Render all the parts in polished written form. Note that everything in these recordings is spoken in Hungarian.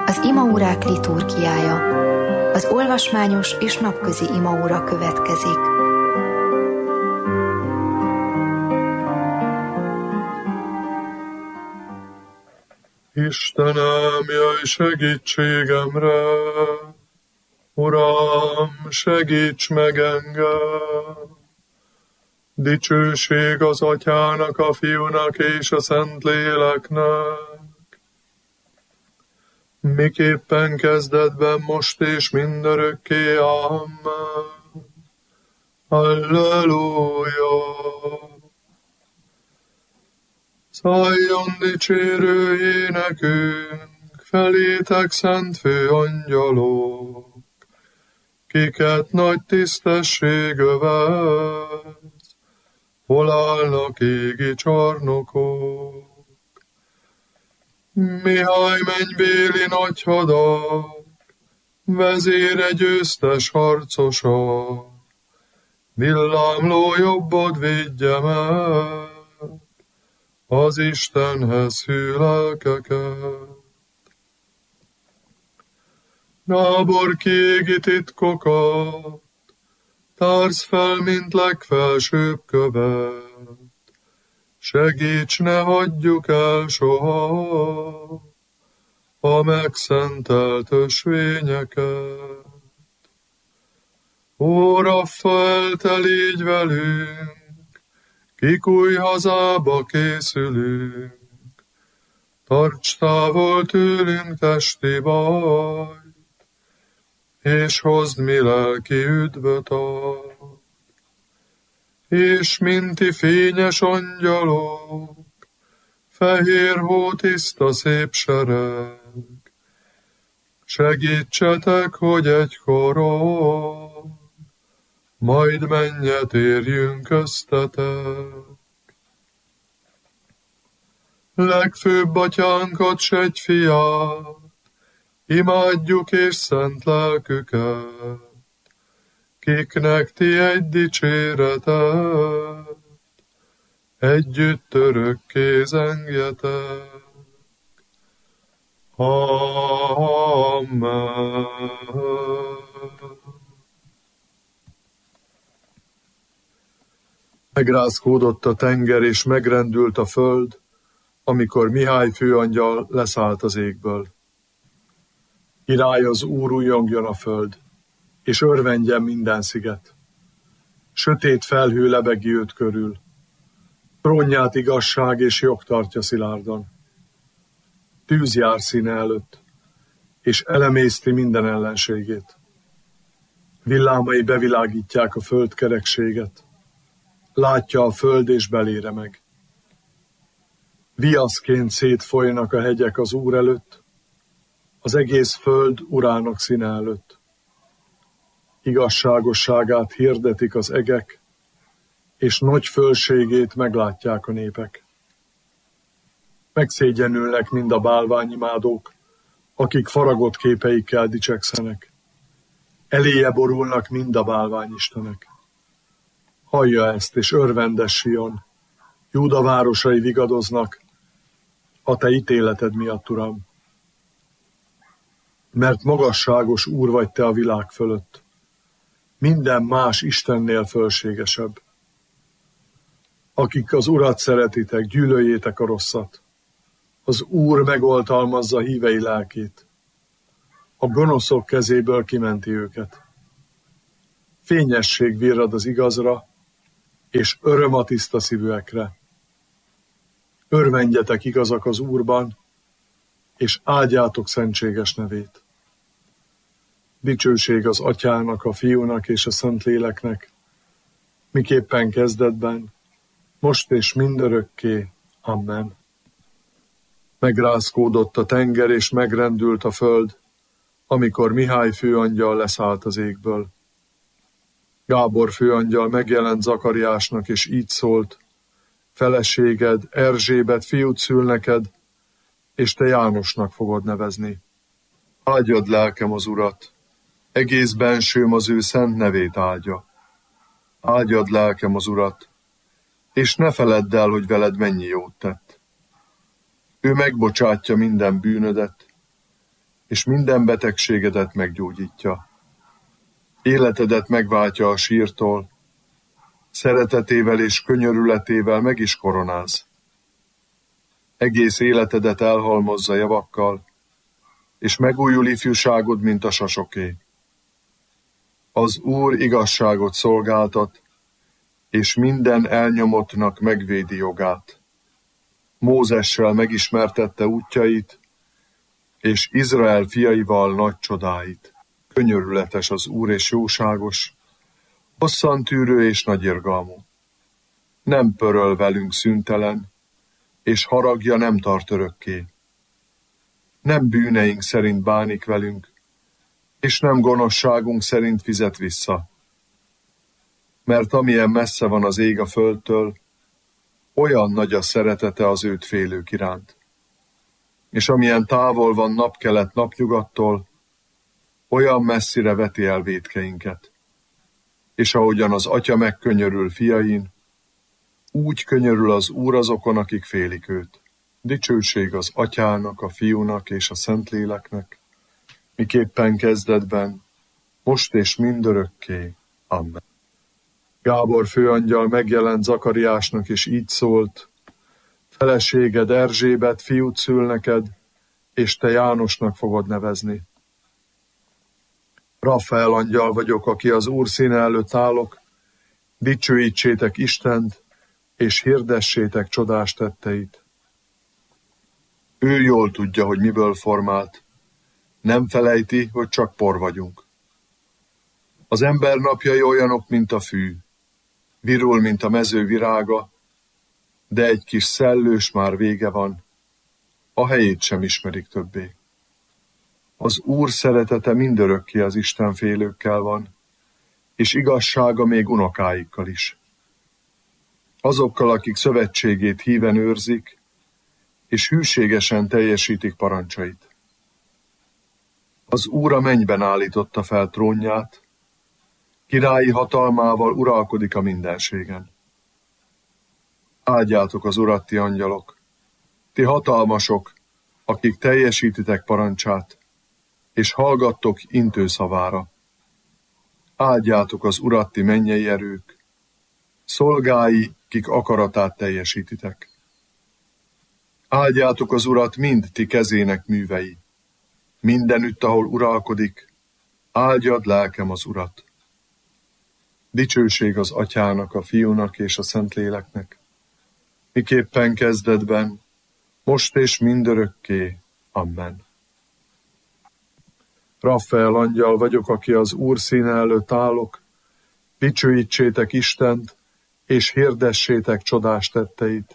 Az imaórák liturgiája. Az olvasmányos és napközi imaóra következik. Istenem, jöjj segítségemre! Uram, segíts meg engem! Dicsőség az Atyának, a Fiúnak és a Szentléleknek, miképpen kezdetben, most és mindörökké. Amen. Halleluja! Szálljon dicsérő énekünk, felétek szent főangyalok, kiket nagy tisztesség övez, hol állnak égi csarnokok. Mihály mennybéli nagyhadak, vezére győztes harcosak, villámló jobbod védje meg az Istenhez hű lelkeket. Gábor kiégi titkokat, társz fel, mint legfelsőbb követ, segíts, ne hagyjuk el soha a megszentelt ösvényeket. Ó, Raffael, te légy velünk, kik új hazába készülünk, tarts távol tőlünk testi bajt, és hozd mi lelki üdvöt. És minti fényes angyalok, fehér hó tiszta szép sereg, segítsetek, hogy egykoron majd mennyet érjünk köztetek. Legfőbb Atyánkat, s egy Fiát, imádjuk és szent lelküket, kiknek ti egy dicséretet, együtt örökké zengjetek. Amen. Megrázkódott a tenger, és megrendült a föld, amikor Mihály főangyal leszállt az égből. Király az Úr, újjongjon a föld, és örvendjen minden sziget. Sötét felhő lebegi őt körül, trónját igazság és jog tartja szilárdan. Tűz jár színe előtt, és elemészti minden ellenségét. Villámai bevilágítják a föld kerekséget, látja a föld és belére meg. Viaszként szétfolynak a hegyek az Úr előtt, az egész föld Urának színe előtt. Igazságosságát hirdetik az egek, és nagy fölségét meglátják a népek. Megszégyenülnek mind a bálványimádók, akik faragott képeikkel dicsekszenek. Eléje borulnak mind a bálványistenek. Hallja ezt, és örvendes Sion, Júda városai vigadoznak a te ítéleted miatt, Uram. Mert magasságos Úr vagy te a világ fölött, minden más Istennél fölségesebb. Akik az Urat szeretitek, gyűlöljétek a rosszat. Az Úr megoltalmazza hívei lelkét. A gonoszok kezéből kimenti őket. Fényesség virrad az igazra, és öröm a tiszta szívűekre. Örvendjetek igazak az Úrban, és áldjátok szentséges nevét. Dicsőség az Atyának, a Fiúnak és a Szentléleknek, miképpen kezdetben, most és mindörökké. Amen. Megrázkódott a tenger, és megrendült a föld, amikor Mihály főangyal leszállt az égből. Gábor főangyal megjelent Zakariásnak, és így szólt: feleséged, Erzsébet fiút szül neked, és te Jánosnak fogod nevezni. Áldjad lelkem az Urat, egész bensőm az ő szent nevét áldja. Áldjad lelkem az Urat, és ne feledd el, hogy veled mennyi jót tett. Ő megbocsátja minden bűnödet, és minden betegségedet meggyógyítja. Életedet megváltja a sírtól, szeretetével és könyörületével meg is koronáz. Egész életedet elhalmozza javakkal, és megújul ifjúságod, mint a sasoké. Az Úr igazságot szolgáltat, és minden elnyomottnak megvédi jogát. Mózessel megismertette útjait, és Izrael fiaival nagy csodáit. Könyörületes az Úr és jóságos, hosszantűrő és nagyirgalmú. Nem pöröl velünk szüntelen, és haragja nem tart örökké. Nem bűneink szerint bánik velünk, és nem gonoszságunk szerint fizet vissza. Mert amilyen messze van az ég a földtől, olyan nagy a szeretete az őt félők iránt. És amilyen távol van napkelet napnyugattól, olyan messzire veti el vétkeinket. És ahogyan az atya megkönyörül fiain, úgy könyörül az Úr azokon, akik félik őt. Dicsőség az Atyának, a Fiúnak és a Szentléleknek, miképpen kezdetben, most és mindörökké. Amen. Gábor főangyal megjelent Zakariásnak, és így szólt: feleséged Erzsébet fiút szül neked, és te Jánosnak fogod nevezni. Rafael angyal vagyok, aki az Úr színe előtt állok, dicsőítsétek Istent, és hirdessétek csodás tetteit. Ő jól tudja, hogy miből formált, nem felejti, hogy csak por vagyunk. Az ember napjai olyanok, mint a fű, virul, mint a mező virága, de egy kis szellős már vége van, a helyét sem ismerik többé. Az Úr szeretete mindörökké az istenfélőkkel van, és igazsága még unokáikkal is. Azokkal, akik szövetségét híven őrzik, és hűségesen teljesítik parancsait. Az Úr a mennyben állította fel trónját, királyi hatalmával uralkodik a mindenségen. Áldjátok az Urat, ti angyalok, ti hatalmasok, akik teljesítitek parancsát, és hallgattok intő szavára. Áldjátok az Urat, ti mennyei erők, szolgái, kik akaratát teljesítitek. Áldjátok az Urat mind ti kezének művei, mindenütt, ahol uralkodik, áldjad lelkem az Urat. Dicsőség az Atyának, a Fiúnak és a Szentléleknek, miképpen kezdetben, most és mindörökké. Amen. Rafael angyal vagyok, aki az Úr színe előtt állok, dicsőítsétek Istent, és hirdessétek csodás tetteit.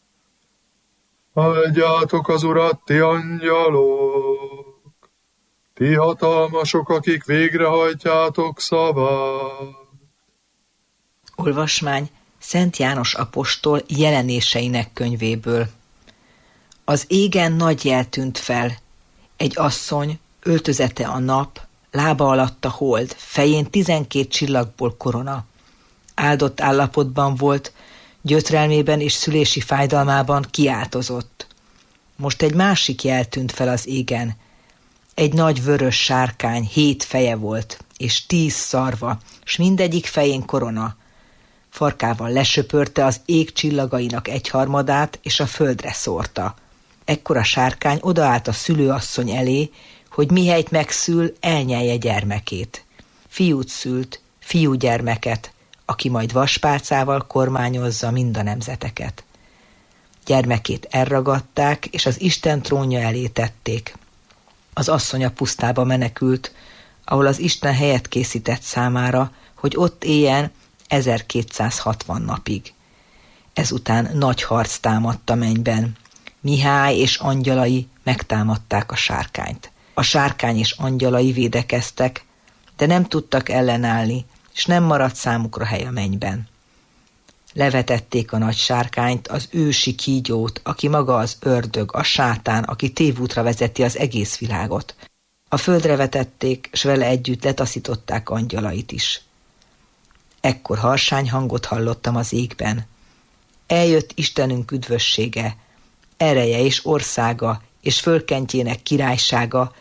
Áldjátok az Urat, ti angyalok, ti hatalmasok, akik végrehajtjátok szavát. Olvasmány Szent János apostol jelenéseinek könyvéből. Az égen nagy jel tűnt fel, egy asszony, öltözete a nap, lába alatt a hold, fején 12 csillagból korona. Áldott állapotban volt, gyötrelmében és szülési fájdalmában kiáltozott. Most egy másik jel tűnt fel az égen. Egy nagy vörös sárkány, 7 feje volt, és 10 szarva, s mindegyik fején korona. Farkával lesöpörte az ég csillagainak 1/3, és a földre szórta. Ekkor a sárkány odaállt a szülőasszony elé, hogy mihelyt megszül, elnyelje gyermekét. Fiút szült, fiúgyermeket, aki majd vaspálcával kormányozza mind a nemzeteket. Gyermekét elragadták, és az Isten trónja elé tették. Az asszony a pusztába menekült, ahol az Isten helyet készített számára, hogy ott éljen 1260 napig. Ezután nagy harc támadt a mennyben. Mihály és angyalai megtámadták a sárkányt. A sárkány és angyalai védekeztek, de nem tudtak ellenállni, és nem maradt számukra hely a mennyben. Levetették a nagy sárkányt, az ősi kígyót, aki maga az ördög, a sátán, aki tévútra vezeti az egész világot. A földre vetették, s vele együtt letaszították angyalait is. Ekkor harsány hangot hallottam az égben. Eljött Istenünk üdvössége, ereje és országa, és fölkentjének királysága,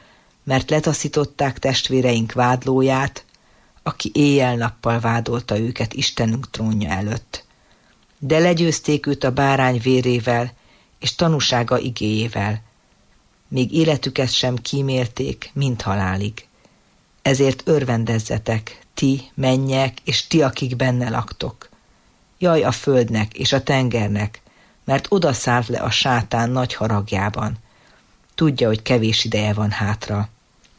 mert letaszították testvéreink vádlóját, aki éjjel-nappal vádolta őket Istenünk trónja előtt. De legyőzték őt a bárány vérével és tanúsága igéjével. Még életüket sem kímélték, mint halálig. Ezért örvendezzetek, ti, mennyek, és ti, akik benne laktok. Jaj a földnek és a tengernek, mert odaszállt le a sátán nagy haragjában. Tudja, hogy kevés ideje van hátra.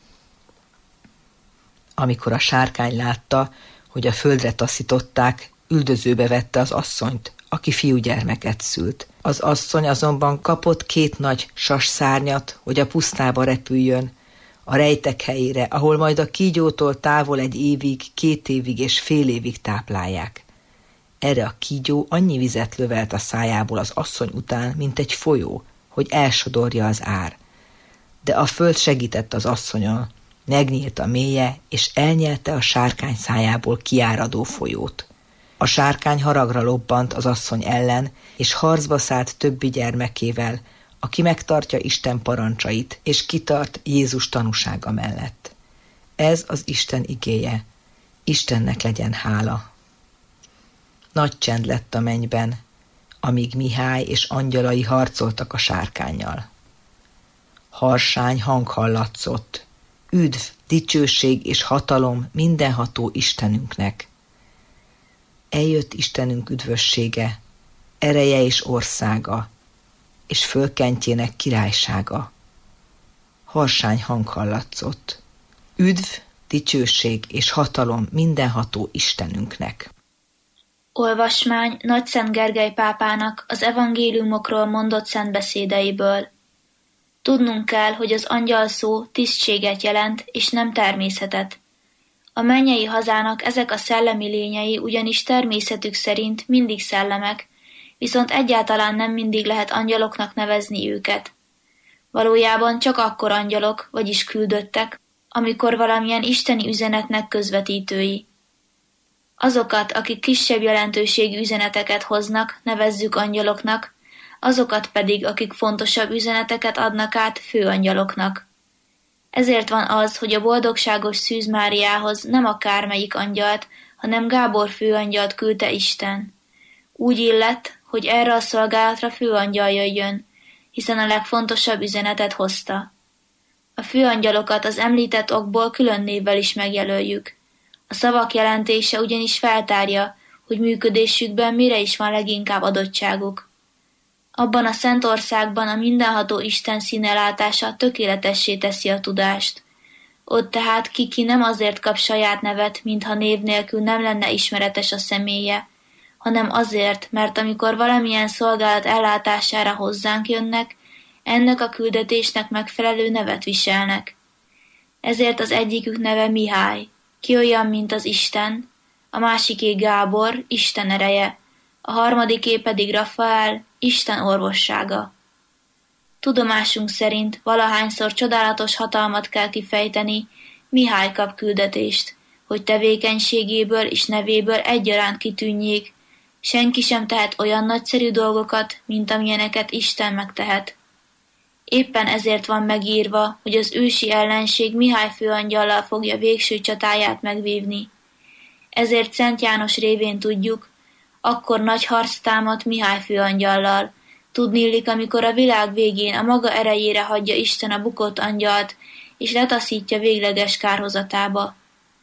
Amikor a sárkány látta, hogy a földre taszították, üldözőbe vette az asszonyt, aki fiúgyermeket szült. Az asszony azonban kapott 2 nagy sasszárnyat, hogy a pusztába repüljön, a rejtek helyére, ahol majd a kígyótól távol 1 évig, 2 évig és fél évig táplálják. Erre a kígyó annyi vizet lövelt a szájából az asszony után, mint egy folyó, hogy elsodorja az ár. De a föld segített az asszonyon, megnyílt a mélye, és elnyelte a sárkány szájából kiáradó folyót. A sárkány haragra lobbant az asszony ellen, és harcba szállt többi gyermekével, aki megtartja Isten parancsait, és kitart Jézus tanúsága mellett. Ez az Isten igéje. Istennek legyen hála. Nagy csend lett a mennyben, amíg Mihály és angyalai harcoltak a sárkánnyal. Harsány hang hallatszott. Üdv, dicsőség és hatalom mindenható Istenünknek. Eljött Istenünk üdvössége, ereje és országa, és fölkentjének királysága. Harsány hang hallatszott. Üdv, dicsőség és hatalom mindenható Istenünknek. Olvasmány Nagyszent Gergely pápának az evangéliumokról mondott szentbeszédeiből. Tudnunk kell, hogy az angyal szó tisztséget jelent, és nem természetet. A mennyei hazának ezek a szellemi lényei ugyanis természetük szerint mindig szellemek, viszont egyáltalán nem mindig lehet angyaloknak nevezni őket. Valójában csak akkor angyalok, vagyis küldöttek, amikor valamilyen isteni üzenetnek közvetítői. Azokat, akik kisebb jelentőségű üzeneteket hoznak, nevezzük angyaloknak, azokat pedig, akik fontosabb üzeneteket adnak át, főangyaloknak. Ezért van az, hogy a boldogságos Szűz Máriához nem akármelyik angyalt, hanem Gábor főangyalt küldte Isten. Úgy illett, hogy erre a szolgálatra főangyal jöjjön, hiszen a legfontosabb üzenetet hozta. A főangyalokat az említett okból külön névvel is megjelöljük. A szavak jelentése ugyanis feltárja, hogy működésükben mire is van leginkább adottságuk. Abban a szent országban a mindenható Isten színelátása tökéletessé teszi a tudást. Ott tehát ki nem azért kap saját nevet, mintha név nélkül nem lenne ismeretes a személye, hanem azért, mert amikor valamilyen szolgálat ellátására hozzánk jönnek, ennek a küldetésnek megfelelő nevet viselnek. Ezért az egyikük neve Mihály, ki olyan, mint az Isten, a másiké Gábor, Isten ereje, a harmadiké pedig Rafael, Isten orvossága. Tudomásunk szerint valahányszor csodálatos hatalmat kell kifejteni, Mihály kap küldetést, hogy tevékenységéből és nevéből egyaránt kitűnjék, senki sem tehet olyan nagyszerű dolgokat, mint amilyeneket Isten megtehet. Éppen ezért van megírva, hogy az ősi ellenség Mihály főangyallal fogja végső csatáját megvívni. Ezért Szent János révén tudjuk, akkor nagy harc támadt Mihály főangyallal. Tudnillik, amikor a világ végén a maga erejére hagyja Isten a bukott angyalt, és letaszítja végleges kárhozatába.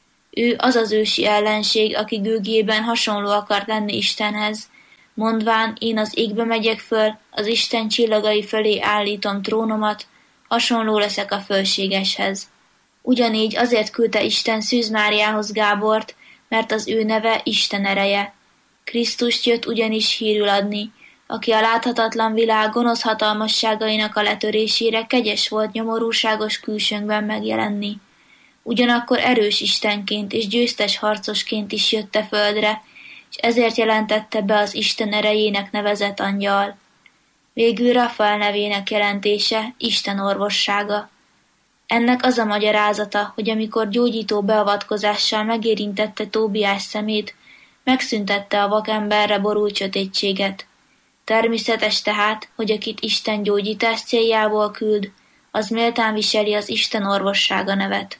Ő az az ősi ellenség, aki gőgében hasonló akart lenni Istenhez, mondván, én az égbe megyek föl, az Isten csillagai fölé állítom trónomat, hasonló leszek a fölségeshez. Ugyanígy azért küldte Isten Szűz Máriához Gábort, mert az ő neve Isten ereje. Krisztust jött ugyanis hírül adni, aki a láthatatlan világ gonosz hatalmasságainak a letörésére kegyes volt nyomorúságos külsőnkben megjelenni. Ugyanakkor erős Istenként és győztes harcosként is jött a földre, és ezért jelentette be az Isten erejének nevezett angyal. Végül Rafael nevének jelentése Isten orvossága. Ennek az a magyarázata, hogy amikor gyógyító beavatkozással megérintette Tóbiás szemét, megszüntette a vakemberre borult sötétséget. Természetes tehát, hogy akit Isten gyógyítás céljából küld, az méltán viseli az Isten orvossága nevet.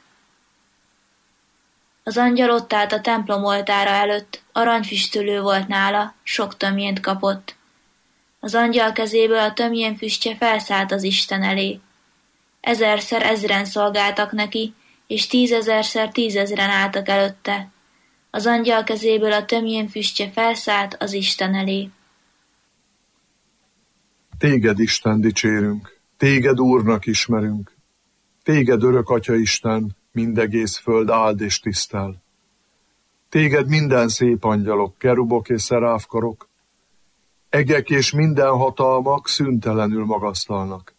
Az angyal ott állt a templom oltára előtt, aranyfüstölő volt nála, sok tömjént kapott. Az angyal kezéből a tömjén füstje felszállt az Isten elé. 1000-1000 szolgáltak neki, és 10 000-10 000 álltak előtte. Az angyal kezéből a tömjén füstje felszállt az Isten elé. Téged, Isten, dicsérünk, téged Úrnak ismerünk. Téged, örök Atya Isten, mindegész föld áld és tisztel. Téged minden szép angyalok, kerubok és szeráfkarok, egek és minden hatalmak szüntelenül magasztalnak.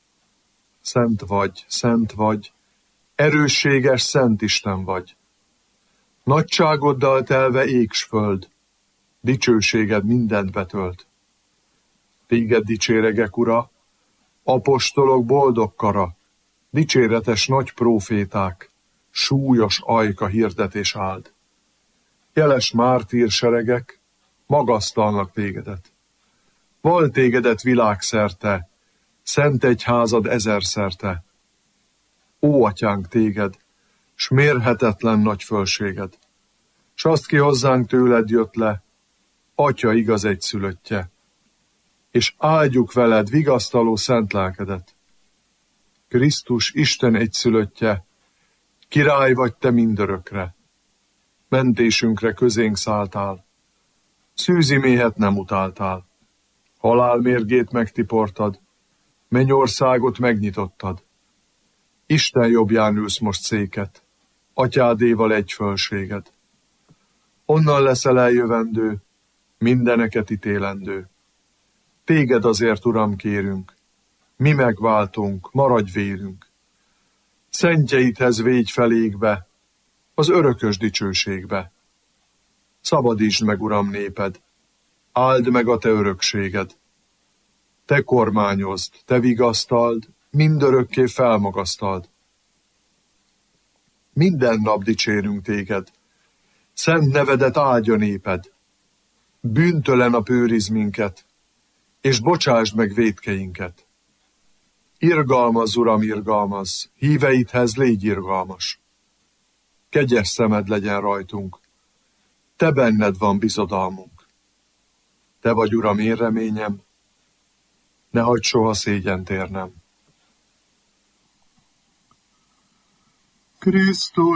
Szent vagy, erősséges Szent Isten vagy. Nagyságoddal telve ég s föld, dicsőséged mindent betölt. Téged dicséregek, Ura, apostolok boldog kara, dicséretes nagy próféták, súlyos ajka hirdetés áld. Jeles mártír seregek magasztalnak tégedet. Val tégedet világszerte, szent egyházad ezerszerte. Ó, Atyánk, téged, s mérhetetlen nagy fölséged, s azt ki hozzánk tőled jött le, Atya igaz egyszülöttje, és áldjuk veled vigasztaló szent lelkedet. Krisztus Isten egyszülöttje, király vagy te mindörökre, mentésünkre közénk szálltál, szűzi méhet nem utáltál, halál mérgét megtiportad, mennyországot megnyitottad. Isten jobbján ülsz most széket, Atyádéval egy fölséged. Onnan leszel eljövendő, mindeneket ítélendő. Téged azért, Uram, kérünk, mi megváltunk, maradj vérünk. Szentjeidhez végy felékbe, az örökös dicsőségbe. Szabadítsd meg, Uram, néped, áld meg a te örökséged. Te kormányozd, te vigasztald, mindörökké felmagasztald. Minden nap dicsérünk téged, szent nevedet áldja néped. Bűntelen a őrizd minket, és bocsásd meg vétkeinket. Irgalmazz, Uram, irgalmazz, híveidhez légy irgalmas. Kegyes szemed legyen rajtunk, te benned van bizodalmunk. Te vagy, Uram, én reményem, ne hagyd soha szégyent érnem. Krisztus